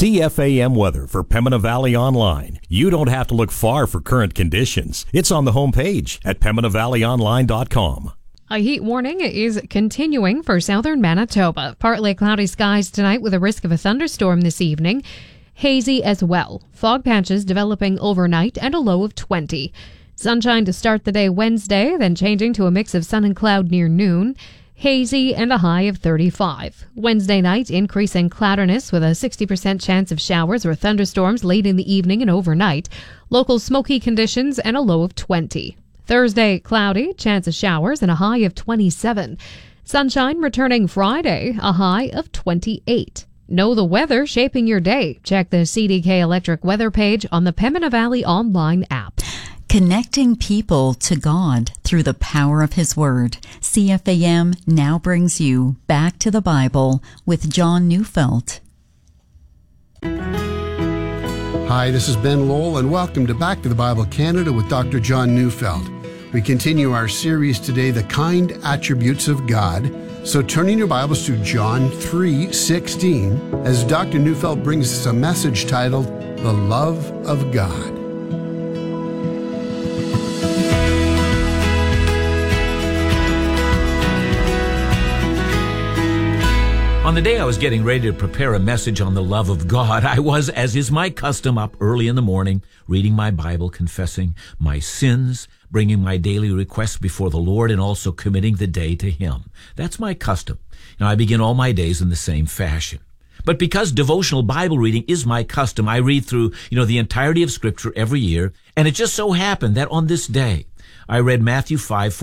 CFAM weather for Pembina Valley Online. You don't have to look far for current conditions. It's on the homepage at PembinaValleyOnline.com. A heat warning is continuing for southern Manitoba. Partly cloudy skies tonight with a risk of a thunderstorm this evening. Hazy as well. Fog patches developing overnight and a low of 20. Sunshine to start the day Wednesday, then changing to a mix of sun and cloud near noon. Hazy and a high of 35. Wednesday night, increasing cloudiness with a 60% chance of showers or thunderstorms late in the evening and overnight. Local smoky conditions and a low of 20. Thursday, cloudy, chance of showers and a high of 27. Sunshine returning Friday, a high of 28. Know the weather shaping your day. Check the CDK Electric weather page on the Pembina Valley Online app. Connecting people to God through the power of His Word. CFAM now brings you Back to the Bible with John Neufeld. Hi, this is Ben Lowell, and welcome to Back to the Bible Canada with Dr. John Neufeld. We continue our series today, The Kind Attributes of God. So turning your Bibles to John 3:16, as Dr. Neufeld brings us a message titled, The Love of God. On the day I was getting ready to prepare a message on the love of God, I was, as is my custom, up early in the morning, reading my Bible, confessing my sins, bringing my daily requests before the Lord, and also committing the day to Him. That's my custom. Now, I begin all my days in the same fashion. But because devotional Bible reading is my custom, I read through, the entirety of Scripture every year, and it just so happened that on this day, I read Matthew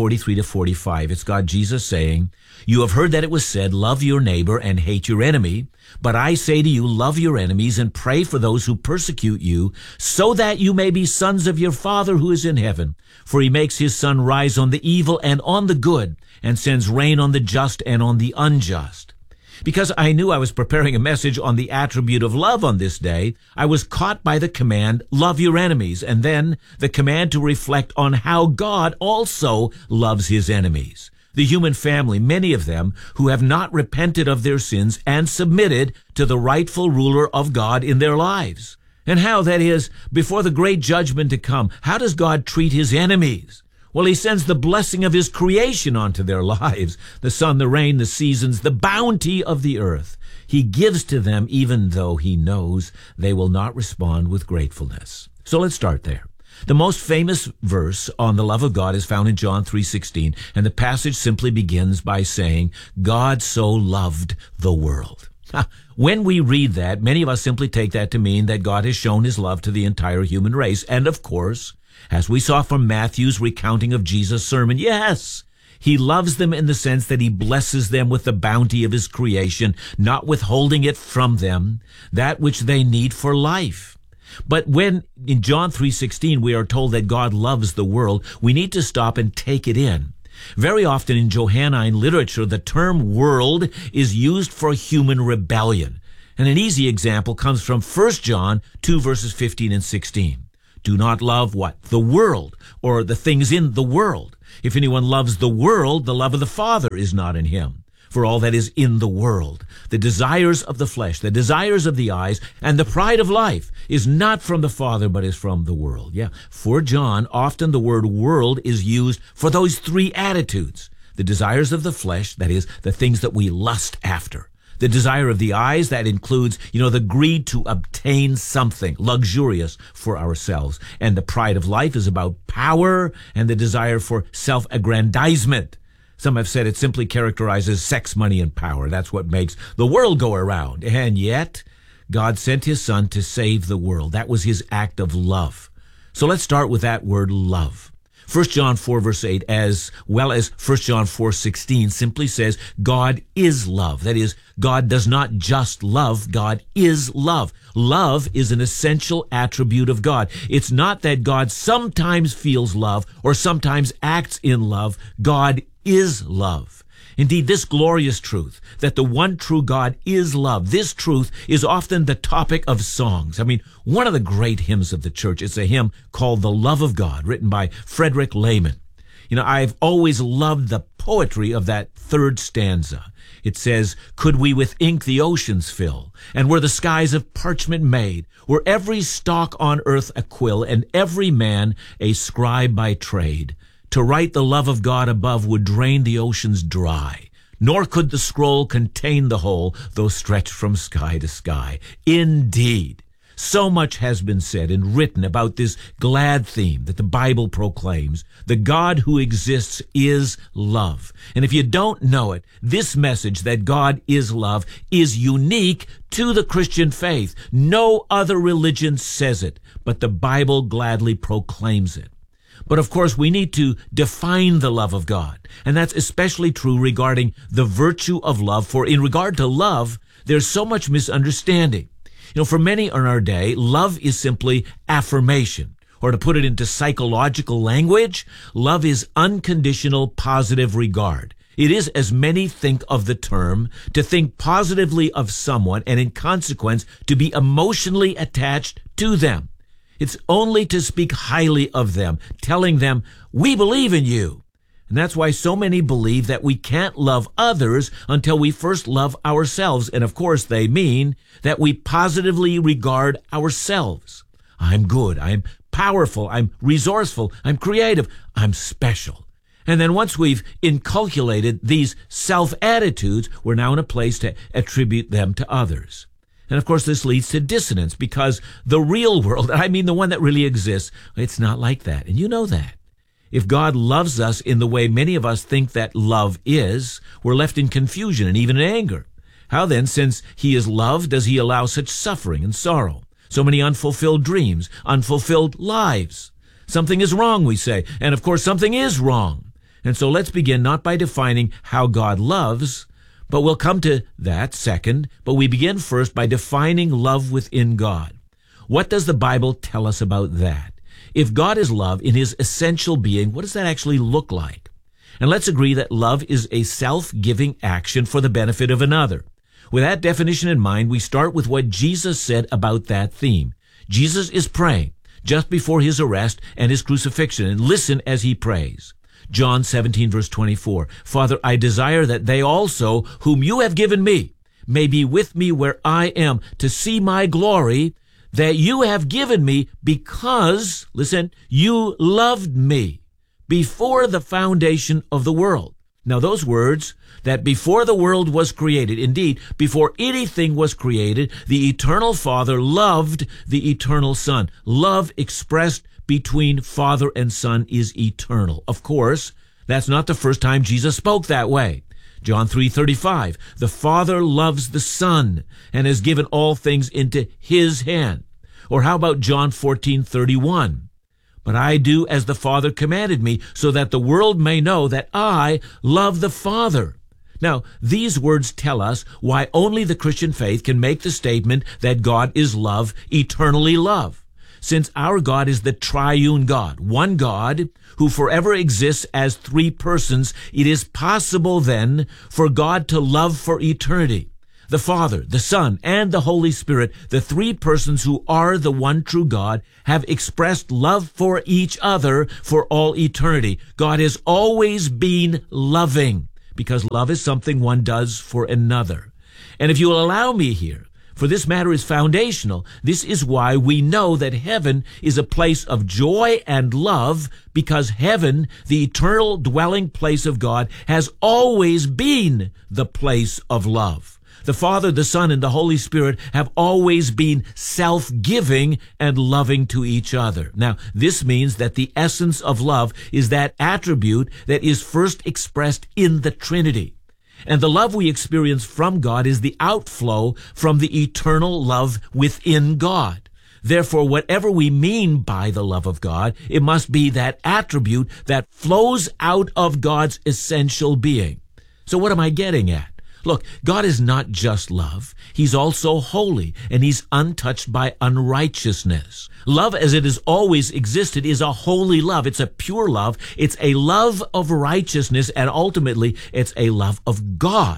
5:43-45. It's God, Jesus saying, "You have heard that it was said, love your neighbor and hate your enemy. But I say to you, love your enemies and pray for those who persecute you, so that you may be sons of your Father who is in heaven. For He makes His sun rise on the evil and on the good, and sends rain on the just and on the unjust." Because I knew I was preparing a message on the attribute of love on this day, I was caught by the command, love your enemies, and then the command to reflect on how God also loves His enemies. The human family, many of them who have not repented of their sins and submitted to the rightful ruler of God in their lives. And how, that is, before the great judgment to come, how does God treat His enemies? Well, He sends the blessing of His creation onto their lives, the sun, the rain, the seasons, the bounty of the earth. He gives to them even though He knows they will not respond with gratefulness. So let's start there. The most famous verse on the love of God is found in John 3:16, and the passage simply begins by saying, God so loved the world. When we read that, many of us simply take that to mean that God has shown His love to the entire human race. And of course, as we saw from Matthew's recounting of Jesus' sermon, yes, He loves them in the sense that He blesses them with the bounty of His creation, not withholding it from them, that which they need for life. But when in John 3:16 we are told that God loves the world, we need to stop and take it in. Very often in Johannine literature, the term world is used for human rebellion. And an easy example comes from 1 John 2 verses 15 and 16. Do not love what? The world, or the things in the world. If anyone loves the world, the love of the Father is not in him. For all that is in the world, the desires of the flesh, the desires of the eyes, and the pride of life is not from the Father, but is from the world. Yeah, for John, often the word world is used for those three attitudes. The desires of the flesh, that is, the things that we lust after. The desire of the eyes, that includes, the greed to obtain something luxurious for ourselves. And the pride of life is about power and the desire for self-aggrandizement. Some have said it simply characterizes sex, money, and power. That's what makes the world go around. And yet, God sent His Son to save the world. That was His act of love. So let's start with that word love. 1 John 4 verse 8, as well as 1 John 4:16, simply says God is love. That is, God does not just love, God is love. Love is an essential attribute of God. It's not that God sometimes feels love or sometimes acts in love. God is love. Indeed, this glorious truth, that the one true God is love, this truth is often the topic of songs. One of the great hymns of the church is a hymn called The Love of God, written by Frederick Lehman. I've always loved the poetry of that third stanza. It says, could we with ink the oceans fill, and were the skies of parchment made, were every stalk on earth a quill, and every man a scribe by trade, to write the love of God above would drain the oceans dry, nor could the scroll contain the whole, though stretched from sky to sky. Indeed, so much has been said and written about this glad theme that the Bible proclaims. The God who exists is love. And if you don't know it, this message that God is love is unique to the Christian faith. No other religion says it, but the Bible gladly proclaims it. But of course, we need to define the love of God. And that's especially true regarding the virtue of love. For in regard to love, there's so much misunderstanding. For many in our day, love is simply affirmation. Or to put it into psychological language, love is unconditional positive regard. It is, as many think of the term, to think positively of someone and in consequence to be emotionally attached to them. It's only to speak highly of them, telling them, we believe in you. And that's why so many believe that we can't love others until we first love ourselves. And of course, they mean that we positively regard ourselves. I'm good. I'm powerful. I'm resourceful. I'm creative. I'm special. And then once we've inculcated these self-attitudes, we're now in a place to attribute them to others. And of course, this leads to dissonance because the real world, I mean the one that really exists, it's not like that. And you know that. If God loves us in the way many of us think that love is, we're left in confusion and even in anger. How then, since he is love, does he allow such suffering and sorrow? So many unfulfilled dreams, unfulfilled lives. Something is wrong, we say. And of course, something is wrong. And so let's begin not by defining how God loves, but we'll come to that second. But we begin first by defining love within God. What does the Bible tell us about that? If God is love in his essential being, what does that actually look like? And let's agree that love is a self-giving action for the benefit of another. With that definition in mind, we start with what Jesus said about that theme. Jesus is praying just before his arrest and his crucifixion, and listen as he prays. John 17, verse 24, Father, I desire that they also, whom you have given me, may be with me where I am, to see my glory that you have given me because, listen, you loved me before the foundation of the world. Now those words, that before the world was created, indeed, before anything was created, the eternal Father loved the eternal Son. Love expressed between Father and Son is eternal. Of course, that's not the first time Jesus spoke that way. John 3:35, the Father loves the Son and has given all things into his hand. Or how about John 14:31? But I do as the Father commanded me, so that the world may know that I love the Father. Now, these words tell us why only the Christian faith can make the statement that God is love, eternally love. Since our God is the triune God, one God who forever exists as three persons, it is possible then for God to love for eternity. The Father, the Son, and the Holy Spirit, the three persons who are the one true God, have expressed love for each other for all eternity. God has always been loving, because love is something one does for another. And if you will allow me here, for this matter is foundational, this is why we know that heaven is a place of joy and love, because heaven, the eternal dwelling place of God, has always been the place of love. The Father, the Son, and the Holy Spirit have always been self-giving and loving to each other. Now, this means that the essence of love is that attribute that is first expressed in the Trinity. And the love we experience from God is the outflow from the eternal love within God. Therefore, whatever we mean by the love of God, it must be that attribute that flows out of God's essential being. So what am I getting at? Look, God is not just love. He's also holy, and he's untouched by unrighteousness. Love as it has always existed is a holy love. It's a pure love. It's a love of righteousness, and ultimately, it's a love of God.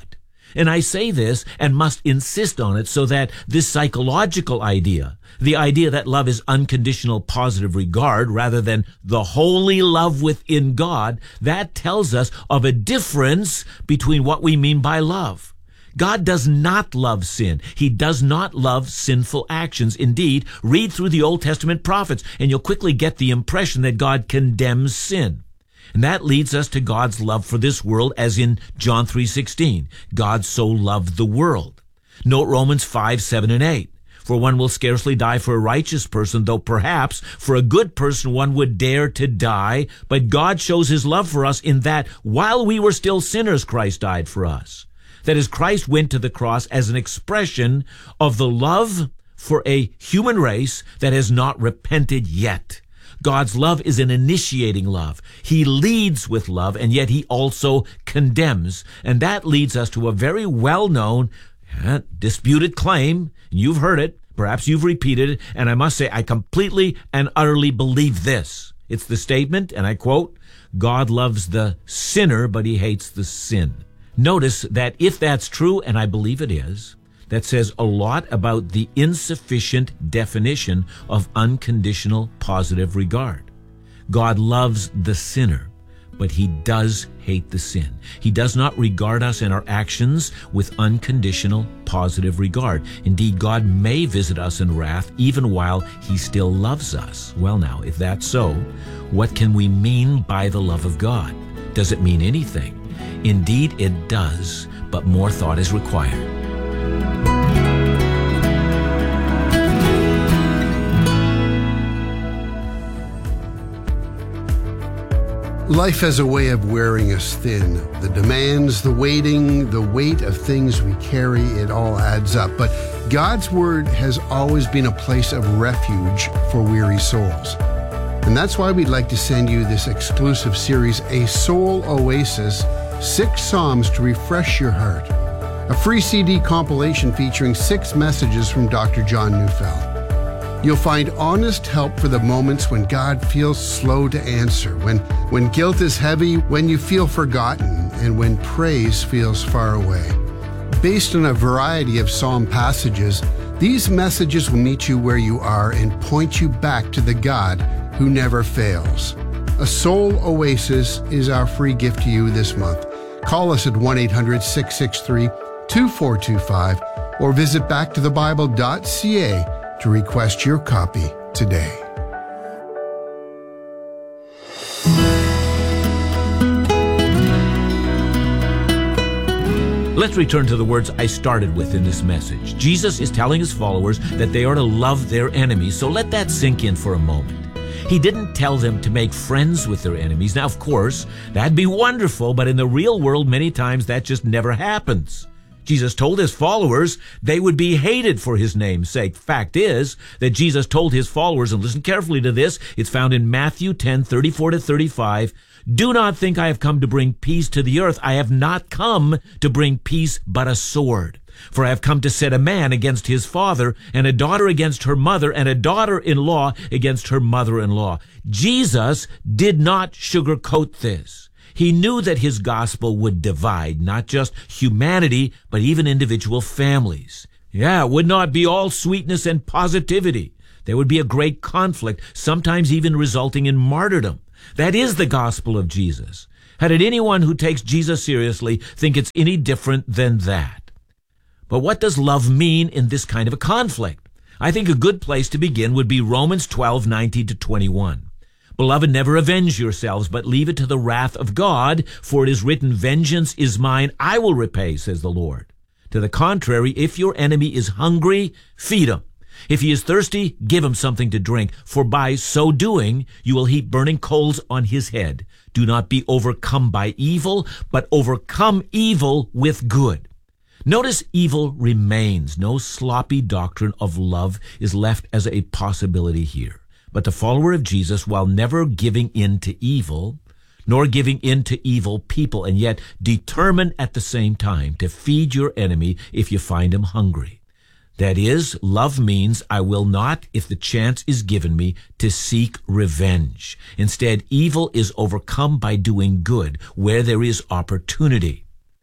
And I say this and must insist on it so that this psychological idea, the idea that love is unconditional positive regard rather than the holy love within God, that tells us of a difference between what we mean by love. God does not love sin. He does not love sinful actions. Indeed, read through the Old Testament prophets and you'll quickly get the impression that God condemns sin. And that leads us to God's love for this world, as in John 3:16. God so loved the world. Note Romans 5:7 and 8. For one will scarcely die for a righteous person, though perhaps for a good person one would dare to die. But God shows his love for us in that while we were still sinners, Christ died for us. That is, Christ went to the cross as an expression of the love for a human race that has not repented yet. God's love is an initiating love. He leads with love, and yet he also condemns. And that leads us to a very well-known, disputed claim. You've heard it. Perhaps you've repeated it. And I must say, I completely and utterly believe this. It's the statement, and I quote, God loves the sinner, but he hates the sin. Notice that if that's true, and I believe it is, that says a lot about the insufficient definition of unconditional positive regard. God loves the sinner, but he does hate the sin. He does not regard us and our actions with unconditional positive regard. Indeed, God may visit us in wrath even while he still loves us. Well now, if that's so, what can we mean by the love of God? Does it mean anything? Indeed, it does, but more thought is required. Life has a way of wearing us thin. The demands, the waiting, the weight of things we carry, it all adds up. But God's Word has always been a place of refuge for weary souls. And that's why we'd like to send you this exclusive series, A Soul Oasis, 6 Psalms to refresh your heart. A free CD compilation featuring 6 messages from Dr. John Neufeld. You'll find honest help for the moments when God feels slow to answer, when guilt is heavy, when you feel forgotten, and when praise feels far away. Based on a variety of psalm passages, these messages will meet you where you are and point you back to the God who never fails. A Soul Oasis is our free gift to you this month. Call us at 1-800-663-2425 or visit backtothebible.ca to request your copy today. Let's return to the words I started with in this message. Jesus is telling his followers that they are to love their enemies, so let that sink in for a moment. He didn't tell them to make friends with their enemies. Now, of course, that'd be wonderful, but in the real world, many times that just never happens. Jesus told his followers they would be hated for his name's sake. Fact is that Jesus told his followers, and listen carefully to this, it's found in Matthew 10:34-35, do not think I have come to bring peace to the earth. I have not come to bring peace but a sword. For I have come to set a man against his father, and a daughter against her mother, and a daughter-in-law against her mother-in-law. Jesus did not sugarcoat this. He knew that his gospel would divide not just humanity, but even individual families. Yeah, it would not be all sweetness and positivity. There would be a great conflict, sometimes even resulting in martyrdom. That is the gospel of Jesus. How did anyone who takes Jesus seriously think it's any different than that? But what does love mean in this kind of a conflict? I think a good place to begin would be Romans 12:19-21. Beloved, never avenge yourselves, but leave it to the wrath of God, for it is written, vengeance is mine, I will repay, says the Lord. To the contrary, if your enemy is hungry, feed him. If he is thirsty, give him something to drink, for by so doing you will heap burning coals on his head. Do not be overcome by evil, but overcome evil with good. Notice evil remains. No sloppy doctrine of love is left as a possibility here. But the follower of Jesus, while never giving in to evil, nor giving in to evil people, and yet determined at the same time to feed your enemy if you find him hungry. That is, love means I will not, if the chance is given me, to seek revenge. Instead, evil is overcome by doing good where there is opportunity.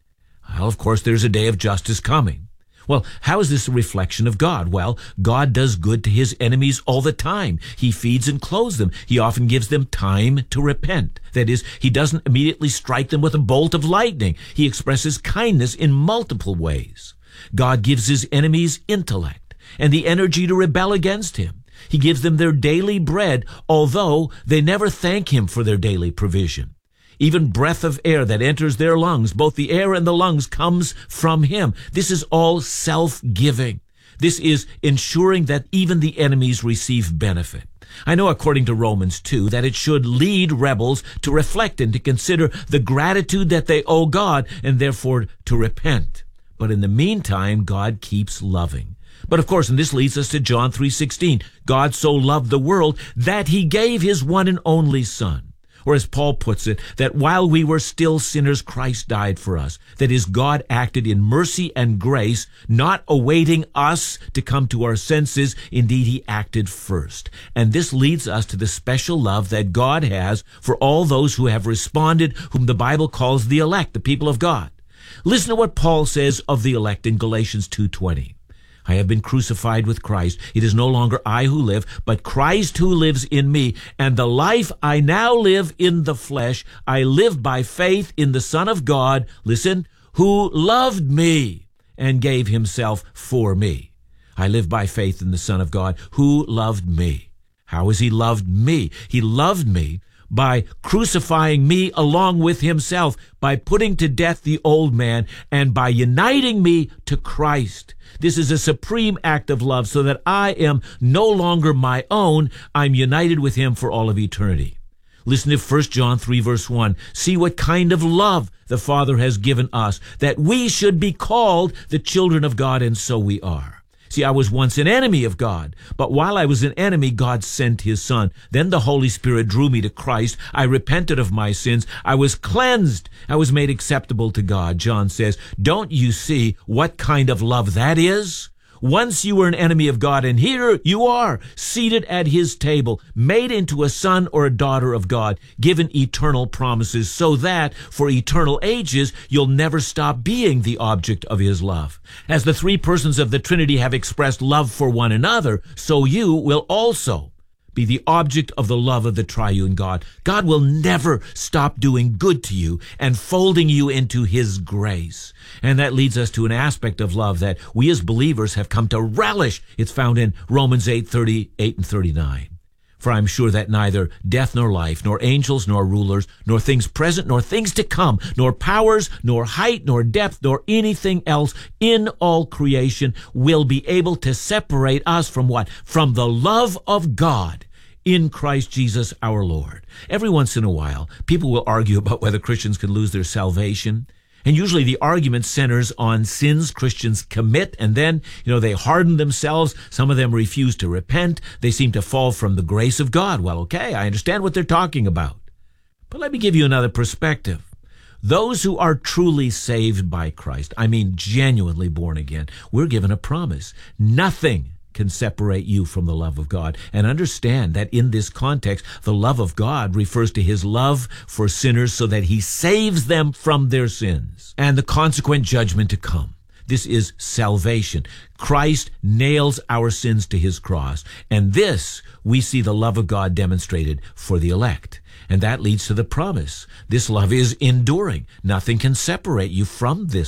Well, of course, there's a day of justice coming. Well, how is this a reflection of God? Well, God does good to his enemies all the time. He feeds and clothes them. He often gives them time to repent. That is, he doesn't immediately strike them with a bolt of lightning. He expresses kindness in multiple ways. God gives his enemies intellect and the energy to rebel against him. He gives them their daily bread, although they never thank him for their daily provision. Even breath of air that enters their lungs, both the air and the lungs, comes from him. This is all self-giving. This is ensuring that even the enemies receive benefit. I know, according to Romans 2, that it should lead rebels to reflect and to consider the gratitude that they owe God and therefore to repent. But in the meantime, God keeps loving. But of course, and this leads us to John 3:16, God so loved the world that he gave his one and only Son. Or as Paul puts it, that while we were still sinners, Christ died for us. That is, God acted in mercy and grace, not awaiting us to come to our senses. Indeed, he acted first. And this leads us to the special love that God has for all those who have responded, whom the Bible calls the elect, the people of God. Listen to what Paul says of the elect in Galatians 2:20. I have been crucified with Christ. It is no longer I who live, but Christ who lives in me. And the life I now live in the flesh, I live by faith in the Son of God, listen, who loved me and gave himself for me. I live by faith in the Son of God who loved me. How has he loved me? He loved me by crucifying me along with himself, by putting to death the old man, and by uniting me to Christ. This is a supreme act of love, so that I am no longer my own. I'm united with him for all of eternity. Listen to 1 John 3, verse 1. See what kind of love the Father has given us, that we should be called the children of God, and so we are. See, I was once an enemy of God, but while I was an enemy, God sent his Son. Then the Holy Spirit drew me to Christ. I repented of my sins. I was cleansed. I was made acceptable to God. John says, don't you see what kind of love that is? Once you were an enemy of God, and here you are, seated at his table, made into a son or a daughter of God, given eternal promises, so that for eternal ages you'll never stop being the object of his love. As the three persons of the Trinity have expressed love for one another, so you will also be the object of the love of the triune God. God will never stop doing good to you and folding you into his grace. And that leads us to an aspect of love that we as believers have come to relish. It's found in Romans 8:38 and 39. For I'm sure that neither death nor life, nor angels nor rulers, nor things present nor things to come, nor powers, nor height, nor depth, nor anything else in all creation will be able to separate us from what? From the love of God in Christ Jesus our Lord. Every once in a while, people will argue about whether Christians can lose their salvation. And usually the argument centers on sins Christians commit, and then, they harden themselves. Some of them refuse to repent. They seem to fall from the grace of God. Well, okay, I understand what they're talking about. But let me give you another perspective. Those who are truly saved by Christ, I mean genuinely born again, we're given a promise. Nothing can separate you from the love of God. And understand that in this context, the love of God refers to his love for sinners so that he saves them from their sins and the consequent judgment to come. This is salvation. Christ nails our sins to his cross. And this, we see the love of God demonstrated for the elect. And that leads to the promise. This love is enduring. Nothing can separate you from this